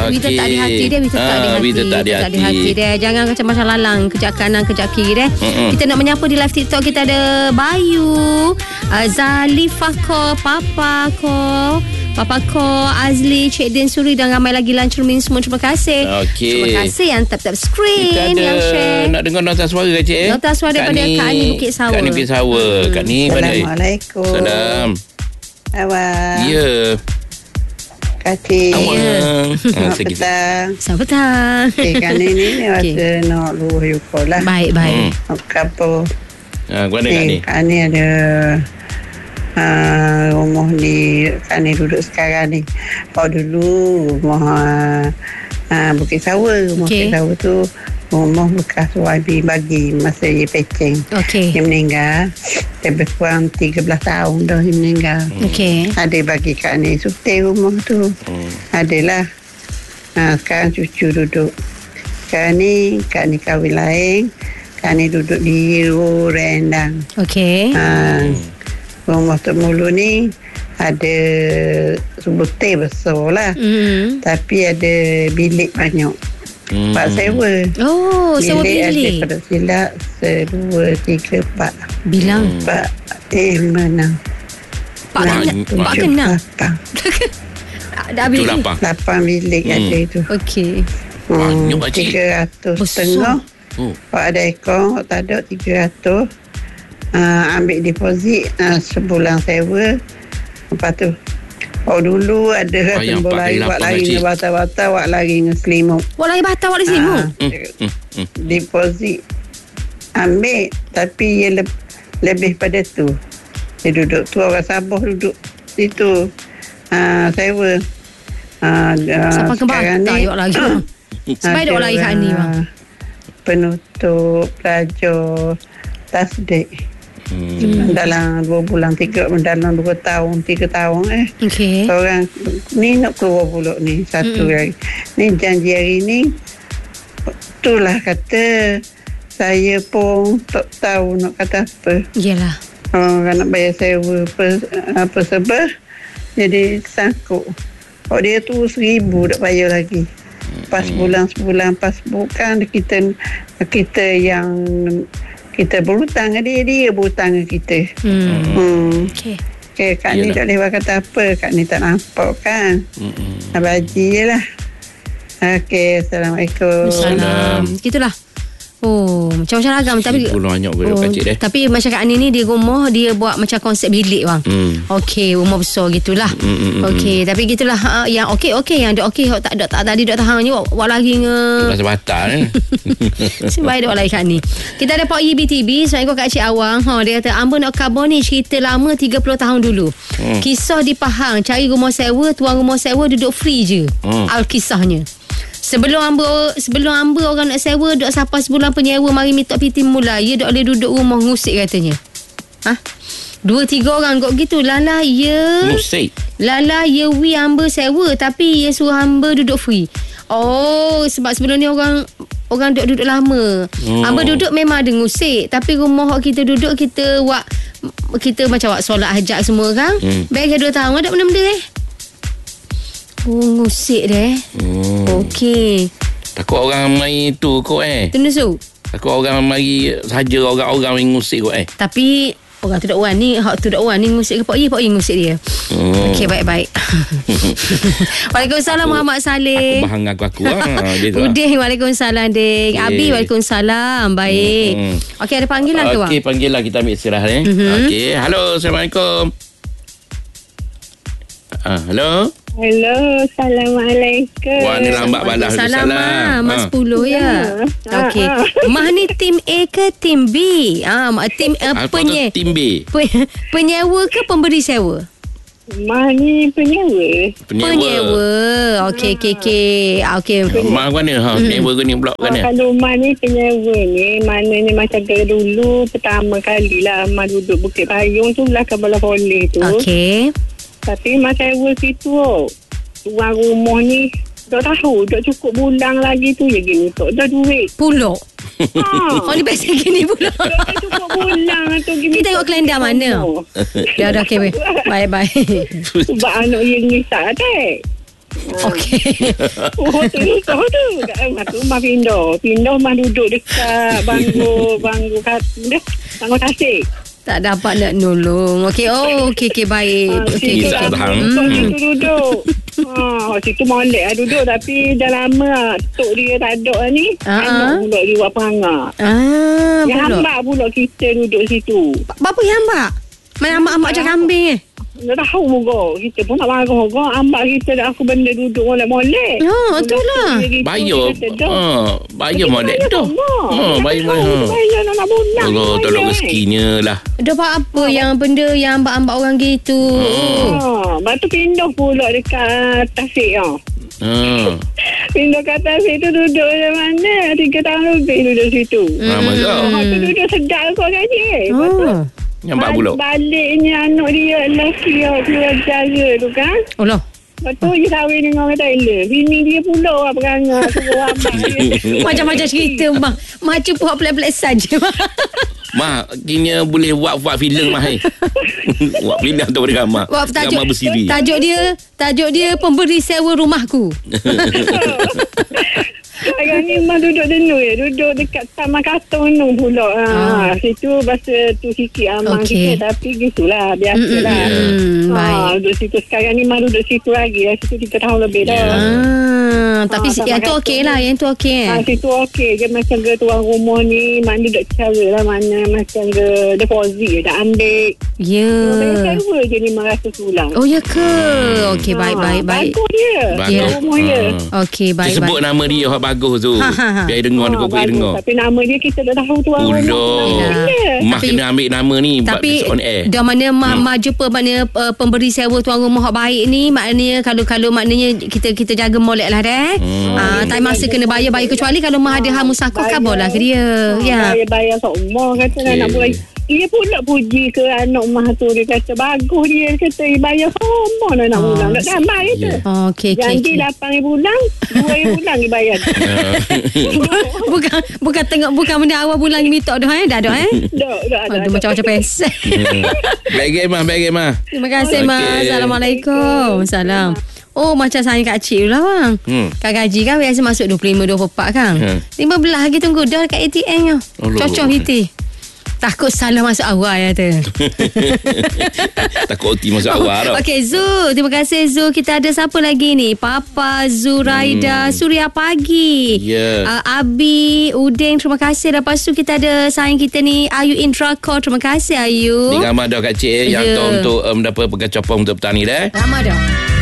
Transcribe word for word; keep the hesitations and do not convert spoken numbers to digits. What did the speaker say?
Okay. We tetap di hati dia. We tetap Ah, di hati. we tetap di tetap di hati. hati dia. Jangan macam-macam lalang. Kejap kanan, kejap kiri dia. Mm-mm. Kita nak menyapa di live TikTok. Kita ada Bayu, uh, Zalifah ko, Papa ko, Papa ko, Azli, Cik Din Suri dan ramai lagi lunch room ini semua. Terima kasih. Okey. Terima kasih yang tap-tap screen, Kita ada yang share. nak dengar nota suara Cik eh? Nota suara daripada Kak Ani Bukit Sawa. Kak Ani Bukit Sawa. Hmm. Kak Ni mana? Assalamualaikum. Salam. Awak. Ya. Kati. Awak. Selamat petang. Selamat petang. Okay, kan ini ni Okey. rasa nak luar yuko lah. Baik, baik. Hmm. Nak kapur. Ha, mana Kak Ni? Eh, Kak ni ada uh, rumah ni, Kak ni duduk sekarang ni. Oh dulu rumah uh, uh, Bukit Sawa. Rumah Okey. Bukit Sawa tu rumah bekas Y B bagi masa dia pecing. Okey. Dia meninggal. Lebih kurang tiga belas tahun dah dia meninggal. Okey. Ada bagi Kak ni suti rumah tu. Hmm. Adalah. Ha, sekarang cucu duduk. Sekarang ni Kak ni kahwin lain. Kak ni duduk di Rendang. Okey. Ha, rumah Temulu ni ada sebutir besar lah. Hmm. Tapi ada bilik banyak. Hmm. Pak sewa. Oh, sewa Bilik ada bilik. pada silap sedua, tiga, empat. Bilang. Empat, eh, enam. Pak Wah, kena. wah. Pak kena. Lapan. Dah habis. Tu lapang. Lapan bilik Hmm. ada itu. Okey. Banyak, Pakcik. Tiga ratus Besar. setengah. Oh. Pak ada ekor, pak tak ada tiga ratus. Uh, ambil deposit uh, sebulan sewa. Lepas tu, oh dulu ada Bayang tembok pakai lari, lapan, wak lari Pakcik. dengan bata-bata, wak lari dengan selimut. Wak lagi batal, wak lagi selimut. Ah, Hmm. Hmm. Hmm. Deposit ambil, tapi ia le- lebih pada tu. Dia duduk tu, orang Sabah duduk situ. Uh, sewa. Uh, uh, Siapa ke sekarang batal, ni wak lagi. Sebab ada wak lagi kat ni, bang. Penutup pelajar tasdik. Hmm. Dalam dua bulan, tiga, dalam dua tahun, tiga tahun eh. Okey. Orang ni nak keluar pula ni satu Mm-mm. hari. Ni janji hari ni, itulah kata saya pun tak tahu nak kata apa. Yelah. Orang nak bayar sewa apa, apa sebab jadi sangkut. Oh dia tu seribu tak bayar lagi. Pas bulan sebulan pas bukan kita kita yang kita berhutang dia dia berhutang dengan kita. Hmm. Hmm. Okey. Okay, Kak ni Yelah. tak boleh kata apa. Kak ni tak nampak kan. Hmm. Abaji je lah. Okey, Assalamualaikum. Salam. Gitulah. Oh, macam-macam ragam. Tapi Seribu banyak pula, oh, Pakcik, deh. tapi masyarakat ni ni dia rumah dia buat macam konsep bilik bang. Hmm. Okey, rumah besar gitulah. Mm, mm, mm, Okey, tapi gitulah ha, yang okey okey yang dok okey hok tak dok tak tadi dok tahan je buat lagi nge. Masa batal eh. Sebab dok lagi kat ni. Kita ada Pak E B T B, Assalamualaikum Kak Cik Awang. Ha dia kata Amba nak khabar ni cerita lama tiga puluh tahun dulu. Hmm. Kisah di Pahang, cari rumah sewa, tuan rumah sewa duduk free je. Hmm. Al-kisahnya. Sebelum amba sebelum amba orang nak sewa dok sampai sebulan penyewa mari minta piti mula ya dok boleh duduk rumah ngusik katanya. Ha? Dua tiga orang kok gitu. Lala ya. Musik. Lala ya we amba sewa tapi ya suruh amba duduk free. Oh, sebab sebelum ni orang orang duduk duduk lama. Oh. Amba duduk memang ada ngusik tapi rumah hok kita duduk kita wak kita macam wak solat hajat semua kan. Hmm. Baik dua tahun ada benda-benda eh. Oh, ngusik deh. Hmm. Okey. Takut orang main tu kot eh. Tenusu. Takut orang mari saja orang-orang main ngusik kot eh. Tapi orang tu dak wan ni, hak tu dak wan ni ngusik ke Pak Yi, Pak Yi ngusik dia. Hmm. Okey, baik-baik. Waalaikumsalam Aku- Muhammad Saleh. Aku bahang aku aku ah gitu. lah. Udin, waalaikumsalam Ding. Okey. Abi, waalaikumsalam. Baik. Hmm. Okey, ada panggilan ke bang? Okey, panggil lah kita ambil istirahat eh. Mhm. Okey, halo, Assalamualaikum. Ah, halo. Hello, Assalamualaikum. Wah, ni lambat balas. Salam ah, Mas Ah. sepuluh ya. Ah, Okey. ah. Mah ni tim A ke tim B? Ah, mak- tim uh, Apa penye, tu tim B? pe- penyewa ke pemberi sewa? Mah ni penyewa. Penyewa. Penyewa. Okey, okey, okey. Ah, Okey. Mah mana? Ha, penyewa ke ni blok Oh, kan? kalau Mah ni penyewa ni, maknanya macam dari dulu pertama kali lah Mah duduk Bukit Payung tu belakang Bala Foleh tu. Okey. Tapi Mah sewa situ oh. Tuan rumah ni tak tahu, tak cukup bulan lagi tu je gini tak ada duit. Pulak. Ha. Oh, ni biasa gini pula. Tak cukup bulan tu gini. Kita tengok kalender mana? Dah dah okey weh. Bye bye. Sebab anak dia ngisak tak. Okey. Oh, tu tu tu. Kat rumah pindah. Pindah rumah duduk dekat bangku bangku kat dah. Bangku tasik. Tak dapat nak nolong. Okey. Oh, okey okey baik. Ah, Okey situ okey. tak tahan. Tok situ duduk. Ha, situ molek lah duduk tapi dah lama lah. Tok dia tak ada lah ni. Ah, ah. Anak pula dia buat perangai. Ah, Yang pula. hambak pula kita duduk situ. Apa yang hambak? Main ambak-ambak macam kambing eh. Dah tahu muka. Kita pun nak marah muka. Ambak kita dah aku benda duduk molek-molek. Oh, itulah. Bayar. Ha, bayar molek tu. Ha, bayar mahal. Bayar nak bulan. Allah tolong rezekinya lah. Dah buat apa yang benda yang ambak-ambak orang gitu? Ha, lepas tu pindah pula dekat Tasik ah. Ha. Pindah kat Tasik tu duduk macam mana? Tiga tahun lebih duduk situ. Ha, masa. Ha, tu duduk sedap kau gaji. Lepas tu Oh. Nampak pula. baliknya anak dia lelaki yang keluar jaga tu kan. Allah. Lepas tu dia kahwin dengan orang Thailand. Bini dia pula lah perangai. Suruh abang dia. Macam-macam cerita bang. Macam buat pelik-pelik saja. Mah, kini boleh buat-buat filem mah. Hai. Buat filem tu boleh gambar. Buat tajuk, Gambar bersiri. tajuk dia tajuk dia pemberi sewa rumahku. Sekarang ni memang duduk jenuh ya. Duduk dekat Taman Katong tu pula. Ha, Ah. situ bahasa tu sikit amang Okey. kita. Tapi gitulah. Biasalah. Hmm, Ha, baik. duduk situ. Sekarang ni memang duduk situ lagi. Dah situ tiga tahun lebih dah. Ah, tapi Ah, si, yang tu sama okey kata. lah, yang tu okey. Ha, situ okey je macam ke tuan rumah ni. Mana duduk cara lah. Mana macam ke deposit dah ambil. Ya. Bayar sewa je lima ratus bulan. Oh ya ke? Okey, baik Ha, baik baik. Bagus dia. Bagus. Ya. Rumah dia. Okey, baik Dia sebut baik. nama dia yang bagus tu. Ha, ha, ha. Biar dengar, dia Ha, kokok bagus. dengar. Tapi nama dia kita dah tahu tuan rumah. Udah. Yelah. Mak Tapi- kena ambil nama ni. Tapi on air. dah mana mah hmm. jumpa maknanya uh, pemberi sewa tuan rumah hak baik ni, maknanya kalau-kalau maknanya kita kita jaga molek lah dah. Hmm. Ah, time masa kena bayar bayar kecuali kalau mah ada hal musakah kabarlah ke dia. Ya. Bayar-bayar semua kata Okey. nak buat. Dia pula puji ke anak mah tu. Dia kata bagus dia. Dia kata bayar semua lah nak Oh. bulan. Tak gambar kata. Ya. Oh, okey okey. Janji Okay. lapan ribu bulan. dua ribu bulan dia bayar. bukan bukan tengok bukan benda awal bulan ni mitok dah eh. Dah dah eh. Dah, dah, dah. Aduh, macam-macam pesan. Baik game mah, baik game mah. Terima kasih, Okey. Mak. Assalamualaikum. Salam. Oh, macam saya Kak Cik lah, bang. Hmm. Kak gaji kan biasa masuk dua puluh lima dua puluh empat kan. Hmm. lima belas lagi tunggu dah dekat A T M nya. Allah. Cocok hiti. Takut salah masuk awal ya tu. Takut oti masuk awal dah. Okey, Zu. Terima kasih, Zu. Kita ada siapa lagi ni? Papa Zuraida hmm. Suria Pagi. Ya. Uh, Abi Udeng, terima kasih. Lepas tu kita ada sayang kita ni Ayu Intrakor. Terima kasih, Ayu. Ni gambar dah Kak Cik yang Ya. tu untuk um, dapat pegang copong untuk petani dah. Lama dah.